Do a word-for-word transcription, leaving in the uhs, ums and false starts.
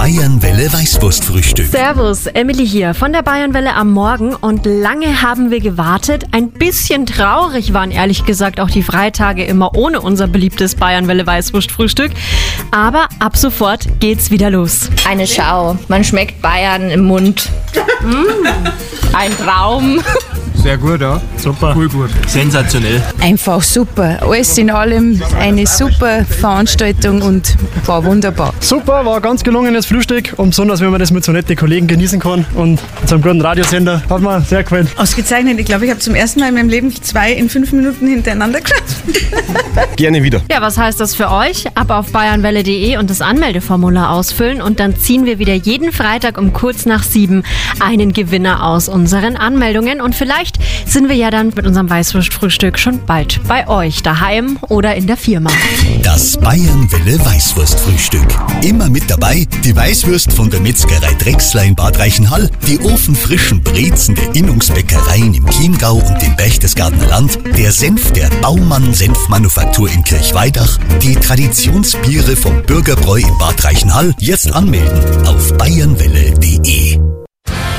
Bayernwelle Weißwurstfrühstück. Servus, Emily hier von der Bayernwelle am Morgen und lange haben wir gewartet. Ein bisschen traurig waren ehrlich gesagt auch die Freitage immer ohne unser beliebtes Bayernwelle Weißwurstfrühstück. Aber ab sofort geht's wieder los. Eine Schau, man schmeckt Bayern im Mund. Mm, ein Traum. Sehr gut, ja. Super. Cool gut. Sensationell. Einfach super. Alles in allem eine super Veranstaltung und war wunderbar. Super, war ein ganz gelungenes Frühstück und besonders, wenn man das mit so netten Kollegen genießen kann und mit so einem guten Radiosender, hat mir sehr gefallen. Ausgezeichnet. Ich glaube, ich habe zum ersten Mal in meinem Leben zwei in fünf Minuten hintereinander geschafft. Gerne wieder. Ja, was heißt das für euch? Ab auf bayernwelle punkt de und das Anmeldeformular ausfüllen und dann ziehen wir wieder jeden Freitag um kurz nach sieben einen Gewinner aus unseren Anmeldungen und vielleicht sind wir ja dann mit unserem Weißwurstfrühstück schon bald bei euch daheim oder in der Firma. Das Bayernwelle Weißwurstfrühstück. Immer mit dabei die Weißwürst von der Metzgerei Drechsler in Bad Reichenhall, die ofenfrischen Brezen der Innungsbäckereien im Chiemgau und im Berchtesgadener Land, der Senf der Baumann Senfmanufaktur in Kirchweidach, die Traditionsbiere vom Bürgerbräu in Bad Reichenhall. Jetzt anmelden auf bayernwelle punkt de.